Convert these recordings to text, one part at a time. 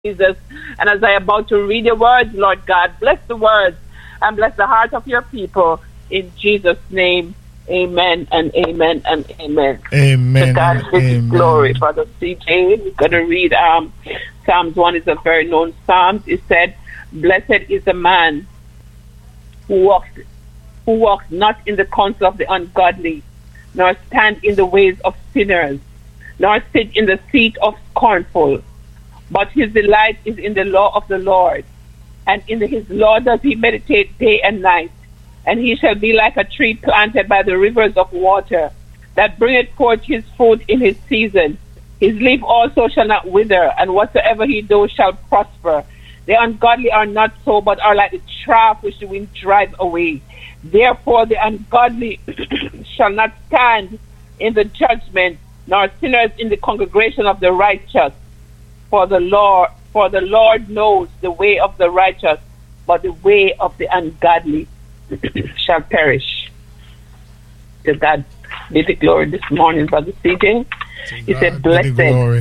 Jesus. And as I am about to read your words, Lord God, bless the words and bless the heart of your people. In Jesus' name, amen and amen and amen. Amen. To God be the glory. Brother CJ, we're going to read Psalms 1 is a very known psalm. It said, blessed is the man who walks not in the counsel of the ungodly, nor stand in the ways of sinners, nor sit in the seat of scornful. But his delight is in the law of the Lord, and in his law does he meditate day and night. And he shall be like a tree planted by the rivers of water, that bringeth forth his fruit in his season. His leaf also shall not wither, and whatsoever he doeth shall prosper. The ungodly are not so, but are like the chaff which the wind drives away. Therefore the ungodly shall not stand in the judgment, nor sinners in the congregation of the righteous. For the Lord knows the way of the righteous, but the way of the ungodly shall perish. To God be the glory this morning, Brother CJ. He said, blessed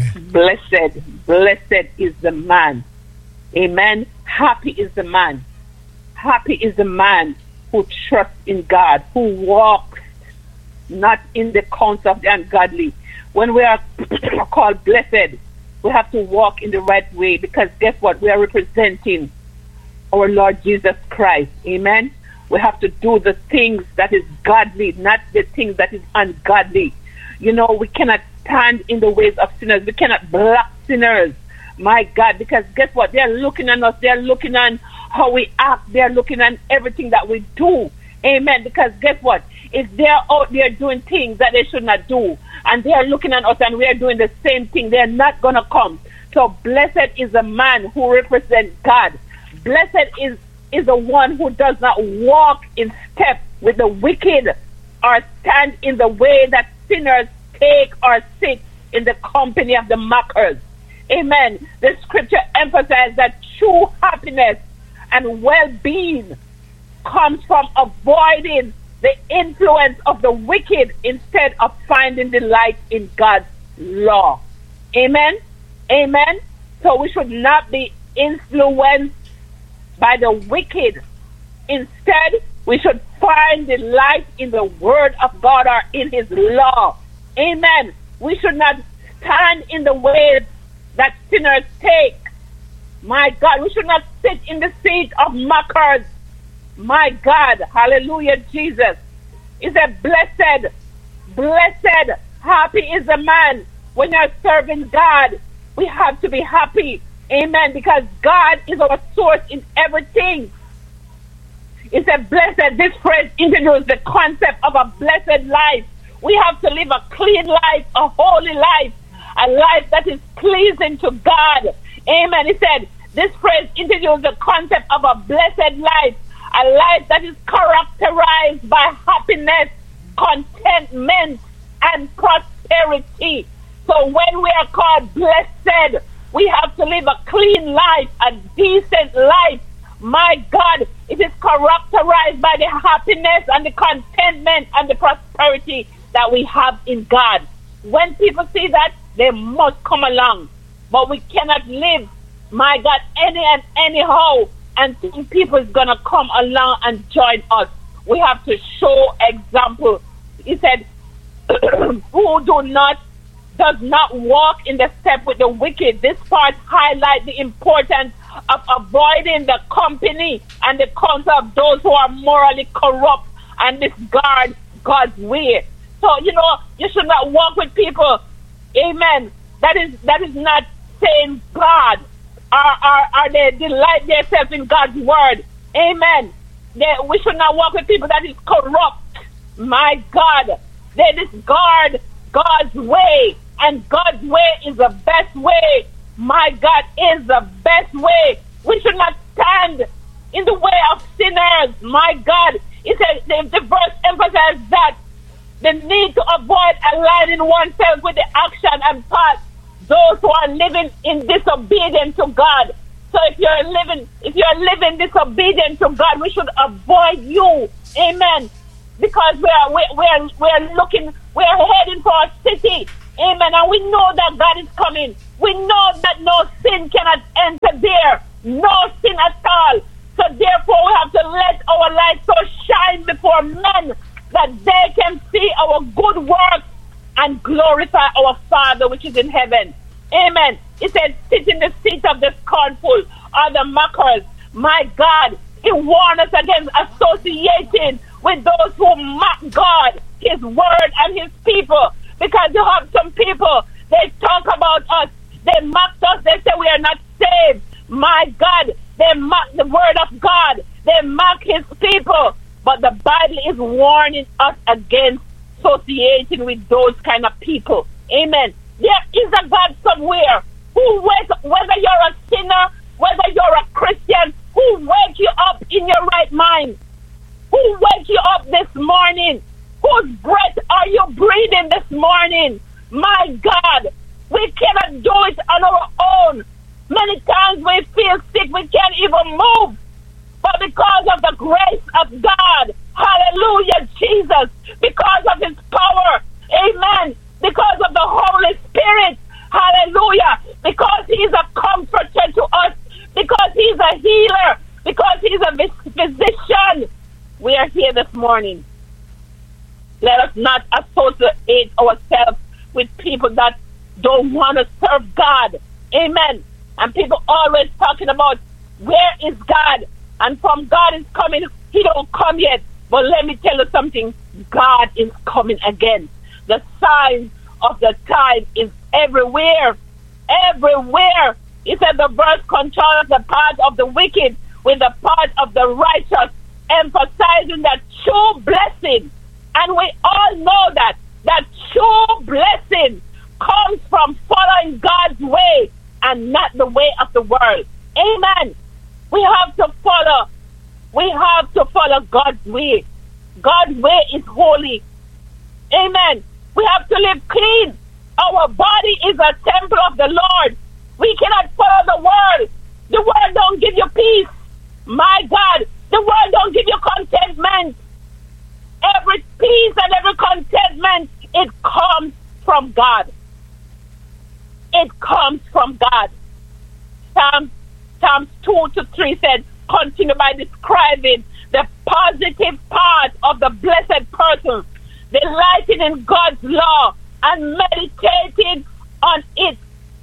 is the man. Amen. Happy is the man. Happy is the man who trusts in God, who walks not in the counsel of the ungodly. When we are called blessed, we have to walk in the right way, because guess what? We are representing our Lord Jesus Christ. Amen. We have to do the things that is godly, not the things that is ungodly. You know, we cannot stand in the ways of sinners. We cannot block sinners. My God, because guess what? They're looking at us. They're looking at how we act. They're looking at everything that we do. Amen. Because guess what? If they're out there doing things that they should not do, and they're looking at us and we're doing the same thing, they're not going to come. So blessed is a man who represents God. Blessed is the one who does not walk in step with the wicked, or stand in the way that sinners take, or sit in the company of the mockers. Amen. The scripture emphasizes that true happiness and well-being comes from avoiding the influence of the wicked instead of finding delight in God's law. Amen. Amen. So we should not be influenced by the wicked. Instead, we should find delight in the word of God, or in his law. Amen. We should not stand in the way that sinners take. My God, we should not sit in the seat of mockers. My God, hallelujah, Jesus. He said, blessed, happy is the man. When you're serving God, we have to be happy. Amen. Because God is our source in everything. He said, blessed. This phrase introduces the concept of a blessed life. We have to live a clean life, a holy life, a life that is pleasing to God. Amen. He said, this phrase introduces the concept of a blessed life, a life that is characterized by happiness, contentment, and prosperity. So when we are called blessed, we have to live a clean life, a decent life. My God, it is characterized by the happiness and the contentment and the prosperity that we have in God. When people see that, they must come along. But we cannot live, my God, anyhow, and think people is going to come along and join us. We have to show example. He said, who does not walk in the step with the wicked. This part highlights the importance of avoiding the company and the counsel of those who are morally corrupt and disregard God's way. So, you know, you should not walk with people, amen, that is not saying God, or they delight themselves in God's word. Amen. We should not walk with people that is corrupt. My God, they disregard God's way, and God's way is the best way. My God is the best way. We should not stand in the way of sinners. My God, it says, the verse emphasizes that the need to avoid aligning oneself with the action and path those who are living in disobedience to God. So if you're living disobedient to God, we should avoid you. Amen. Because we're heading for a city. Amen. And we know that God is coming. We know that no sin cannot enter there. No sin at all. So therefore we have to let our light so shine before men that they can see our good works and glorify our Father which is in heaven. Amen. It says, sit in the seat of the scornful or the mockers. My God, He warned us against associating with those who mock God, His word, and His people. Because you have some people, they talk about us, they mock us, they say we are not saved. My God, they mock the word of God, they mock His people. But the Bible is warning us against associating with those kind of people. Amen. There is a God somewhere who wakes, whether you're a sinner, whether you're a Christian, who wake you up in your right mind, who wake you up this morning, whose breath are you breathing this morning? My God, we cannot do it on our own. Many times we feel sick, we can't even move. But because of the grace of God, hallelujah, Jesus, because of His power, amen, because of the Holy Spirit, hallelujah, because He's a comforter to us, because He's a healer, because He's a physician, we are here this morning. Let us not associate ourselves with people that don't want to serve God. Amen. And people always talking about, where is God? And from God is coming, He don't come yet. But let me tell you something, God is coming again. The sign of the time is everywhere. Everywhere. He said the verse controls the path of the wicked with the path of the righteous, emphasizing that true blessing. And we all know that true blessing comes from following God's way and not the way of the world. Amen. We have to follow God's way. God's way is holy. Amen. We have to live clean. Our body is a temple of the Lord. We cannot follow the world. The world don't give you peace. My God, the world don't give you contentment. Every peace and every contentment, it comes from God. It comes from God. Psalms 2-3 said, continue by describing the positive part of the blessed person, delighting in God's law and meditating on it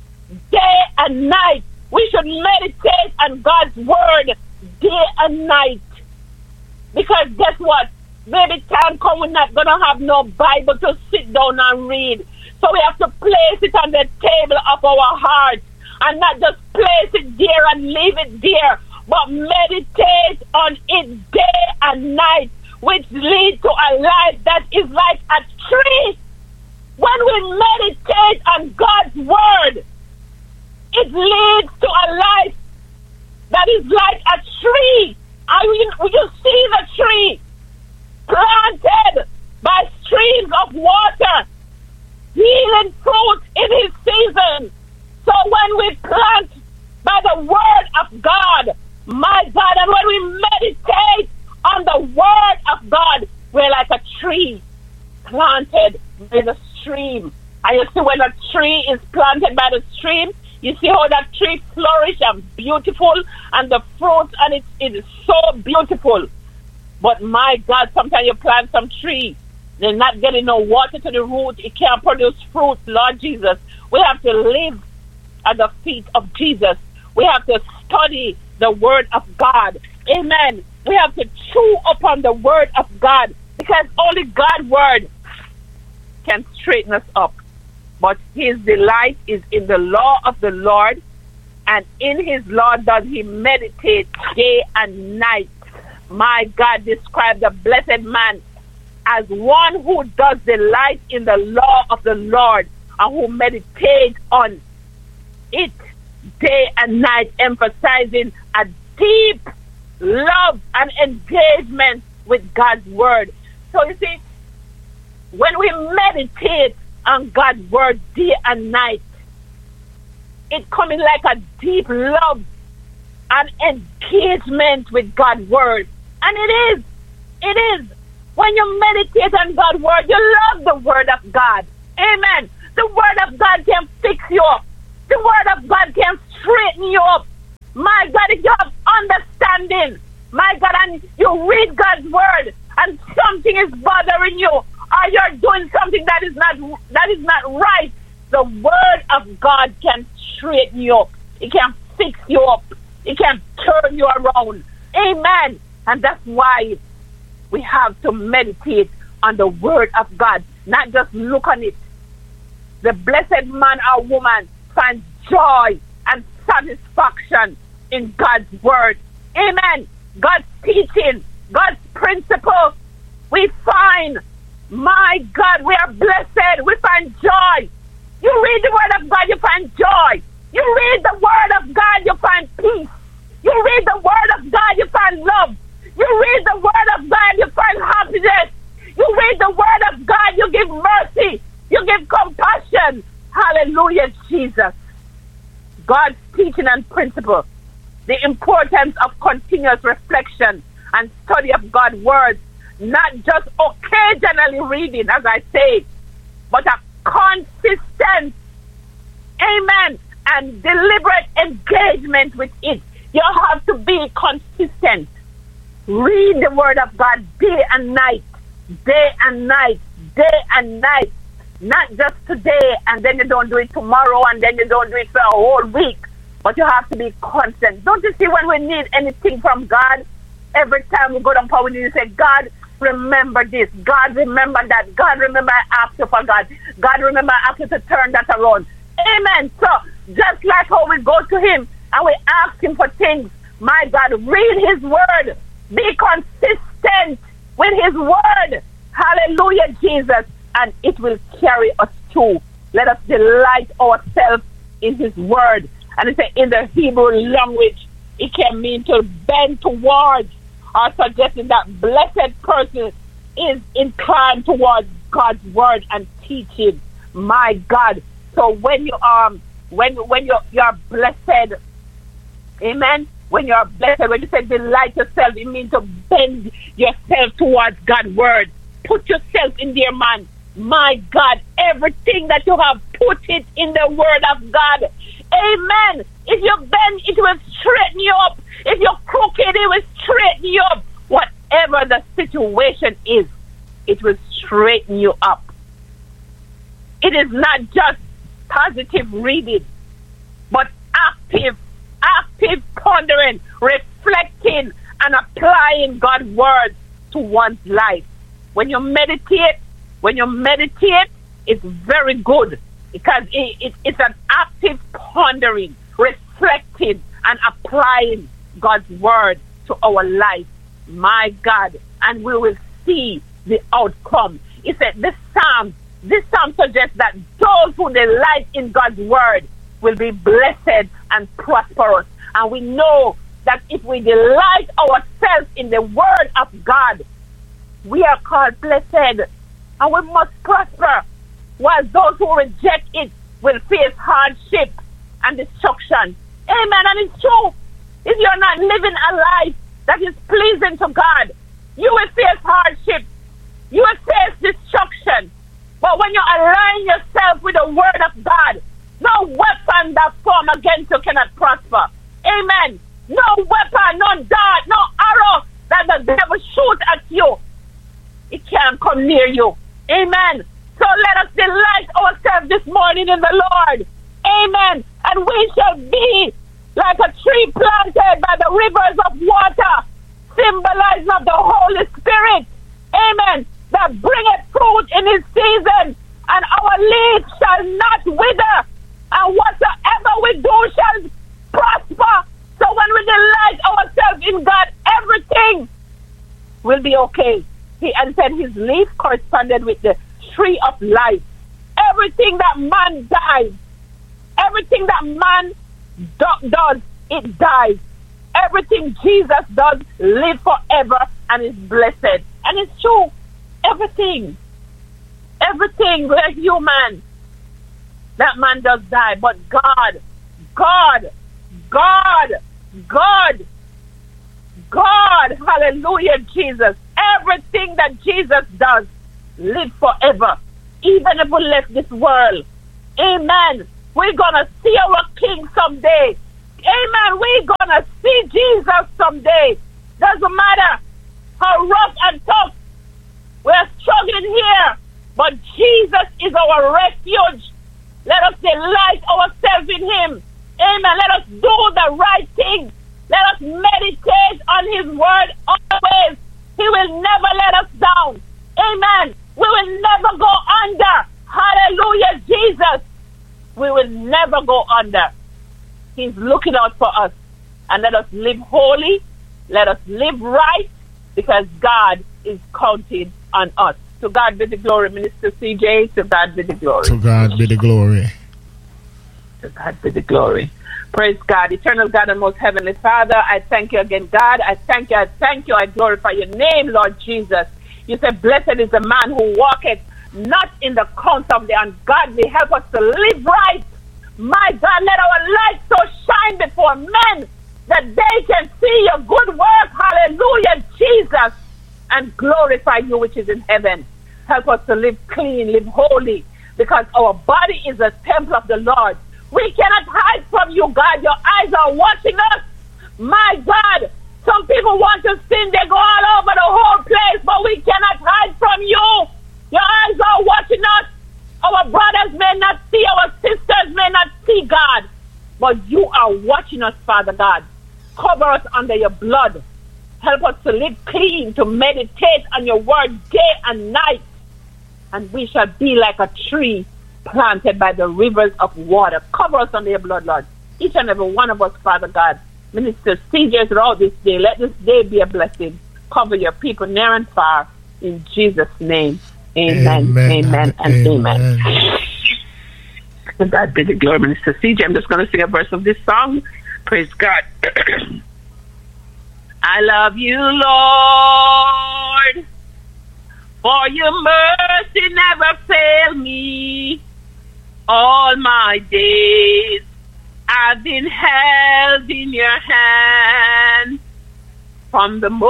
day and night. We should meditate on God's word day and night. Because guess what? Maybe time come, we're not going to have no Bible to sit down and read. So we have to place it on the table of our heart and not just place it there and leave it there, but meditate on it day and night, which leads to a life that is like a tree. When we meditate on God's word, it leads to a life that is like a tree. And you see the tree planted by streams of water, yielding fruit in His season. So when we plant by the word of God, my God, and when we meditate on the word of God, we're like a tree planted by the stream. And you see, when a tree is planted by the stream, you see how that tree flourishes and beautiful, and the fruit and it is so beautiful. But my God, sometimes you plant some tree, they're not getting no water to the root, it can't produce fruit. Lord Jesus, we have to live at the feet of Jesus. We have to study the word of God. Amen. We have to chew upon the word of God, because only God's word can straighten us up. But His delight is in the law of the Lord, and in His law does He meditate day and night. My God, describe the blessed man as one who does delight in the law of the Lord and who meditates on it day and night, emphasizing a deep love and engagement with God's word. So you see, when we meditate on God's word day and night, it coming like a deep love and engagement with God's word. And it is. When you meditate on God's word, you love the word of God. Amen. The word of God can fix you up. The word of God can straighten you up. My God, if you have understanding, my God, and you read God's word and something is bothering you, or you're doing something that is not right, the word of God can straighten you up. It can fix you up. It can turn you around. Amen. And that's why we have to meditate on the word of God, not just look on it. The blessed man or woman finds joy and satisfaction in God's word. Amen. God's teaching, God's principle, we find, my God, we are blessed. We find joy. You read the word of God, you find joy. You read the word of God, you find peace. You read the word of God, you find love. You read the word of God, you find happiness. You read the word of God, you give mercy. You give compassion. Hallelujah, Jesus. God's teaching and principle. The importance of continuous reflection and study of God's words. Not just occasionally reading, as I say, but a consistent, amen, and deliberate engagement with it. You have to be consistent. Read the word of God day and night, day and night, day and night. Not just today and then you don't do it tomorrow and then you don't do it for a whole week. But you have to be constant. Don't you see when we need anything from God, every time we go down power, we need to say, God, remember this. God, remember that. God, remember I asked you for God. God, remember I asked you to turn that around. Amen. So, just like how we go to him and we ask him for things, my God, read his word. Be consistent with his word. Hallelujah, Jesus. And it will carry us through. Let us delight ourselves in his word. And it's in the Hebrew language, it can mean to bend towards, or suggesting that blessed person is inclined towards God's word and teaching. My God. So when you you're blessed, amen. When you're blessed, when you say delight yourself, it means to bend yourself towards God's word. Put yourself in there, man. My God, everything that you have, put it in the word of God. Amen. If you bend, it will straighten you up. If you're crooked, it will straighten you up. Whatever the situation is, it will straighten you up. It is not just positive reading, but active pondering, reflecting, and applying God's word to one's life. When you meditate, it's very good because it's an active pondering, reflecting, and applying God's word to our life. My God, and we will see the outcome. It said this psalm suggests that those who delight in God's word will be blessed and prosperous. And we know that if we delight ourselves in the word of God, we are called blessed and we must prosper, while those who reject it will face hardship and destruction. Amen. And it's true. If you're not living a life that is pleasing to God, you will face hardship. You will face destruction. But when you align yourself with the word of God, no weapon that form against you cannot prosper. Amen. No weapon, no dart, no arrow that the devil shoot at you, it can't come near you. Amen. So let us delight ourselves this morning in the Lord. Amen. And we shall be like a tree planted by the rivers of water, symbolizing of the Holy Spirit. Amen. That bringeth fruit in his season, and our leaves shall not wither, and whatsoever we do shall prosper. So when we delight ourselves in God, everything will be okay. He said his leaf corresponded with the tree of life. Everything that man dies, everything that man does, it dies. Everything Jesus does live forever and is blessed. And it's true. Everything, we're human. That man does die, but God, hallelujah, Jesus. Everything that Jesus does live forever. Even if we left this world, Amen. We're going to see our King someday. Amen. We're going to see Jesus someday. Doesn't matter how rough and tough we're struggling here, but Jesus is our refuge. Let us delight ourselves in him. Amen. Let us do the right thing. Let us meditate on his word always. He will never let us down. Amen. We will never go under. Hallelujah, Jesus. We will never go under. He's looking out for us. And let us live holy. Let us live right, because God is counting on us. To God be the glory, Minister CJ. To God be the glory. To God be the glory. To God be the glory. Praise God. Eternal God and most heavenly Father, I thank you again, God. I thank you. I thank you. I glorify your name, Lord Jesus. You said, blessed is the man who walketh not in the counsel of the ungodly. Help us to live right. My God, let our light so shine before men that they can see your good work. Hallelujah, Jesus. And glorify you which is in heaven. Help us to live clean, live holy, because our body is a temple of the Lord. We cannot hide from you, God. Your eyes are watching us. My God, some people want to sin. They go all over the whole place, but we cannot hide from you. Your eyes are watching us. Our brothers may not see, our sisters may not see, God, but you are watching us, Father God. Cover us under your blood. Help us to live clean, to meditate on your word day and night. And we shall be like a tree planted by the rivers of water. Cover us under your blood, Lord. Each and every one of us, Father God. Minister CJ throughout this day. Let this day be a blessing. Cover your people near and far. In Jesus' name. Amen. Amen and amen. To God be the glory, Minister CJ. I'm just going to sing a verse of this song. Praise God. I love you, Lord, for your mercy never failed me. All my days I've been held in your hand from the